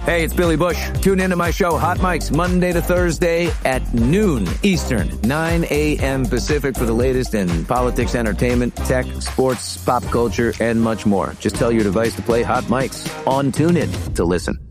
Hey, it's Billy Bush. Tune into my show, Hot Mics, Monday to Thursday at noon Eastern, 9 a.m. Pacific for the latest in politics, entertainment, tech, sports, pop culture, and much more. Just tell your device to play Hot Mics on TuneIn to listen.